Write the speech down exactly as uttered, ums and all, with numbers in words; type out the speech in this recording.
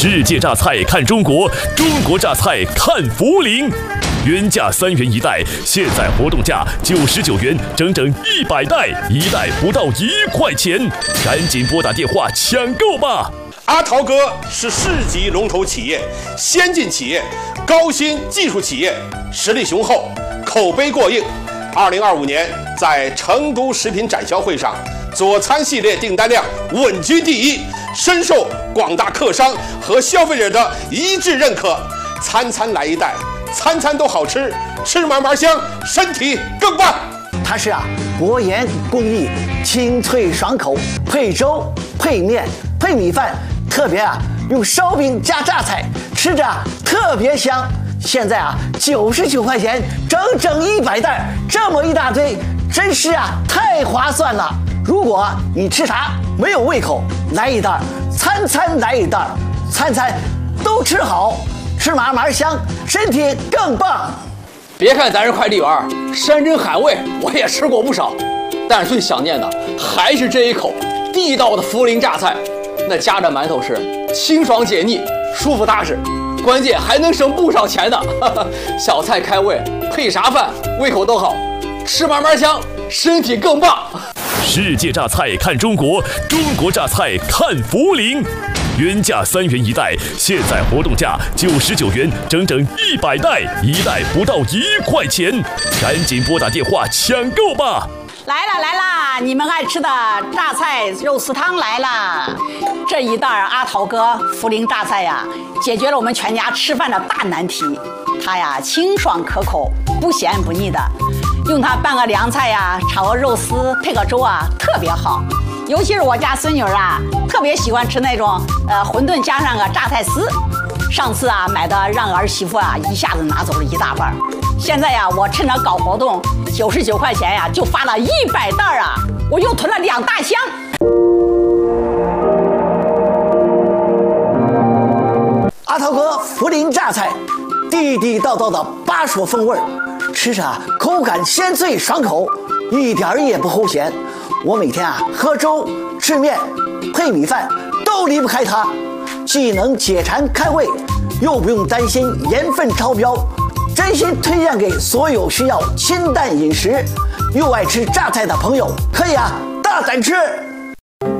世界榨菜看中国，中国榨菜看涪陵。原价三元一袋，现在活动价九十九元，整整一百袋，一袋不到一块钱，赶紧拨打电话抢购吧！ 阿陶哥是市级龙头企业、先进企业、高新技术企业，实力雄厚，口碑过硬。二零二五年在成都食品展销会上，佐餐系列订单量稳居第一，深受广大客商和消费者的一致认可。餐餐来一袋，餐餐都好吃，吃嘛嘛香，身体更棒。 它是啊，薄盐工艺，清脆爽口，配粥、配面、配米饭，特别啊用烧饼加榨菜，吃着啊特别香。现在啊九十九块钱，整整一百袋，这么一大堆，真是啊太划算了。如果你吃啥没有胃口，来一袋，餐餐来一袋，餐餐都吃好，吃嘛嘛香，身体更棒。 别看咱是快递员，山珍海味我也吃过不少，但是最想念的还是这一口地道的涪陵榨菜。那夹着馒头吃，清爽解腻，舒服踏实，关键还能省不少钱呢。小菜开胃，配啥饭胃口都好，吃嘛嘛香，身体更棒。 世界榨菜看中国，中国榨菜看涪陵。原价三元一袋，现在活动价九十九元，整整一百袋，一袋不到一块钱，赶紧拨打电话抢购吧！ 来了来了，你们爱吃的榨菜肉丝汤来了。这一袋阿陶哥涪陵榨菜呀，解决了我们全家吃饭的大难题。它呀清爽可口，不咸不腻的，用它拌个凉菜呀，炒个肉丝，配个粥啊，特别好。尤其是我家孙女啊，特别喜欢吃那种呃馄饨加上个榨菜丝。上次啊买的让儿媳妇啊一下子拿走了一大半。现在呀，我趁着搞活动，九十九块钱呀就发了一百袋啊，我又囤了两大箱。 阿陶哥涪陵榨菜，地地道道的巴蜀风味，吃着口感鲜脆爽口，一点也不齁咸。我每天啊喝粥、吃面、配米饭都离不开它，既能解馋开胃，又不用担心盐分超标。真心推荐给所有需要清淡饮食又爱吃榨菜的朋友，可以啊大胆吃。